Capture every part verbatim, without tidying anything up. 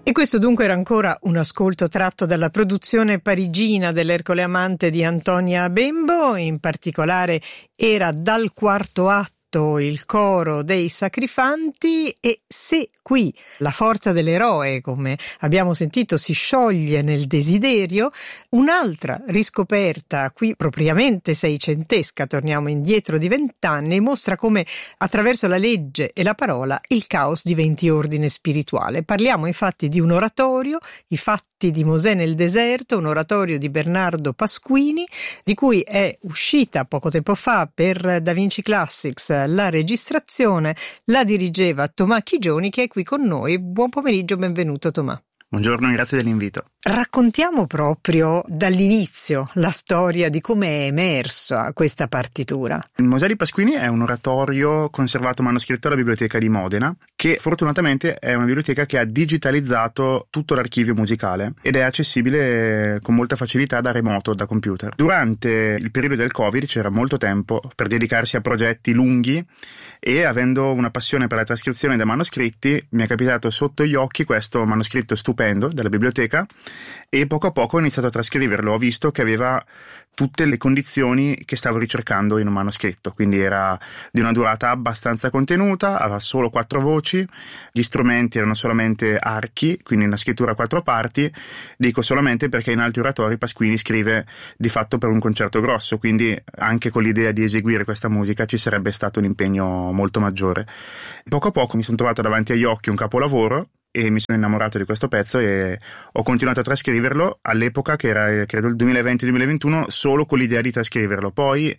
E questo dunque era ancora un ascolto tratto dalla produzione parigina dell'Ercole Amante di Antonia Bembo, in particolare era Dal quarto atto il coro dei Sacrifanti. E se qui la forza dell'eroe, come abbiamo sentito, si scioglie nel desiderio, un'altra riscoperta qui propriamente seicentesca, torniamo indietro di vent'anni, mostra come attraverso la legge e la parola il caos diventi ordine spirituale. Parliamo infatti di un oratorio, I fatti di Mosè nel deserto, un oratorio di Bernardo Pasquini, di cui è uscita poco tempo fa per Da Vinci Classics la registrazione. La dirigeva Tomà Chigioni, che è qui con noi. Buon pomeriggio, benvenuto Tomà. Buongiorno e grazie dell'invito. Raccontiamo proprio dall'inizio la storia di come è emersa questa partitura. Il Mosè di Pasquini è un oratorio conservato manoscritto alla Biblioteca di Modena, che fortunatamente è una biblioteca che ha digitalizzato tutto l'archivio musicale ed è accessibile con molta facilità da remoto, da computer. Durante il periodo del Covid c'era molto tempo per dedicarsi a progetti lunghi e, avendo una passione per la trascrizione da manoscritti, mi è capitato sotto gli occhi questo manoscritto stupendo della biblioteca e poco a poco ho iniziato a trascriverlo. Ho visto che aveva tutte le condizioni che stavo ricercando in un manoscritto, quindi era di una durata abbastanza contenuta, aveva solo quattro voci, gli strumenti erano solamente archi, quindi una scrittura a quattro parti. Dico solamente perché in altri oratori Pasquini scrive di fatto per un concerto grosso, quindi anche con l'idea di eseguire questa musica ci sarebbe stato un impegno molto maggiore. Poco a poco mi sono trovato davanti agli occhi un capolavoro e mi sono innamorato di questo pezzo e ho continuato a trascriverlo all'epoca, che era credo il duemilaventi duemilaventuno, solo con l'idea di trascriverlo. Poi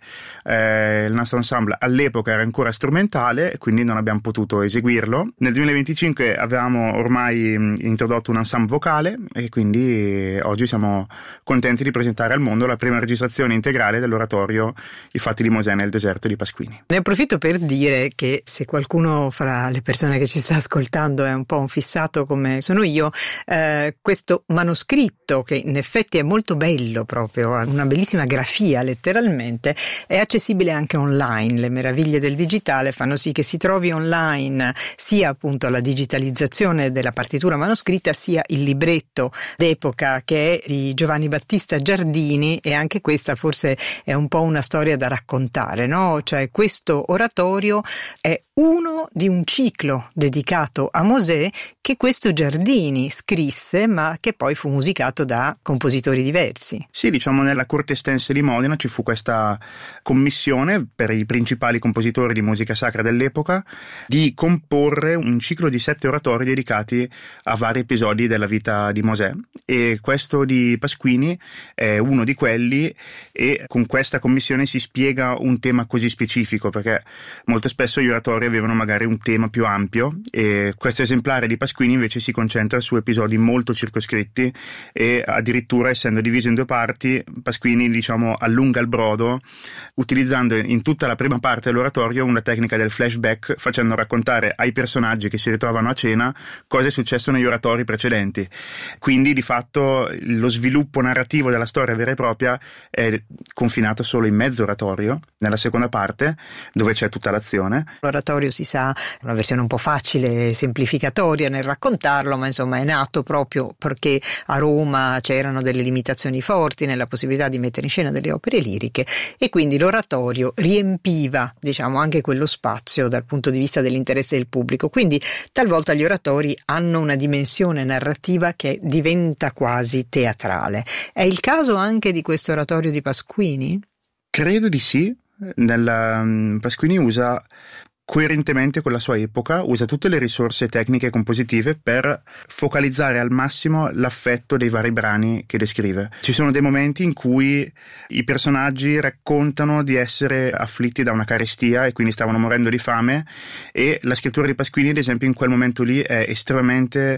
eh, il nostro ensemble all'epoca era ancora strumentale, quindi non abbiamo potuto eseguirlo. Nel duemilaventicinque avevamo ormai introdotto un ensemble vocale e quindi oggi siamo contenti di presentare al mondo la prima registrazione integrale dell'oratorio I fatti di Mosè nel deserto di Pasquini. Ne approfitto per dire che se qualcuno fra le persone che ci sta ascoltando è un po' un fissato come sono io, eh, questo manoscritto, che in effetti è molto bello, proprio ha una bellissima grafia letteralmente, è accessibile anche online. Le meraviglie del digitale fanno sì che si trovi online sia appunto la digitalizzazione della partitura manoscritta, sia il libretto d'epoca che è di Giovanni Battista Giardini, e anche questa forse è un po' una storia da raccontare, no? Cioè questo oratorio è uno di un ciclo dedicato a Mosè che questo Giardini scrisse, ma che poi fu musicato da compositori diversi. Sì, diciamo nella Corte Estense di Modena ci fu questa commissione per i principali compositori di musica sacra dell'epoca di comporre un ciclo di sette oratori dedicati a vari episodi della vita di Mosè, e questo di Pasquini è uno di quelli, e con questa commissione si spiega un tema così specifico, perché molto spesso gli oratori avevano magari un tema più ampio e questo esemplare di Pasquini invece si concentra su episodi molto circoscritti, e addirittura, essendo diviso in due parti, Pasquini diciamo allunga il brodo utilizzando in tutta la prima parte dell'oratorio una tecnica del flashback, facendo raccontare ai personaggi che si ritrovano a cena cosa è successo negli oratori precedenti. Quindi di fatto lo sviluppo narrativo della storia vera e propria è confinato solo in mezzo oratorio, nella seconda parte dove c'è tutta l'azione. L'oratorio, si sa, è una versione un po' facile e semplificatoria nel raccontarlo, ma insomma è nato proprio perché a Roma c'erano delle limitazioni forti nella possibilità di mettere in scena delle opere liriche, e quindi l'oratorio riempiva diciamo anche quello spazio dal punto di vista dell'interesse del pubblico. Quindi talvolta gli oratori hanno una dimensione narrativa che diventa quasi teatrale. È il caso anche di questo oratorio di Pasquini? Credo di sì. Nella, um, Pasquini usa coerentemente con la sua epoca, usa tutte le risorse tecniche e compositive per focalizzare al massimo l'affetto dei vari brani che descrive. Ci sono dei momenti in cui i personaggi raccontano di essere afflitti da una carestia e quindi stavano morendo di fame, e la scrittura di Pasquini ad esempio in quel momento lì è estremamente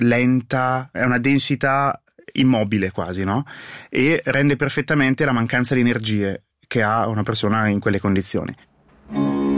lenta, è una densità immobile quasi, no? E rende perfettamente la mancanza di energie che ha una persona in quelle condizioni.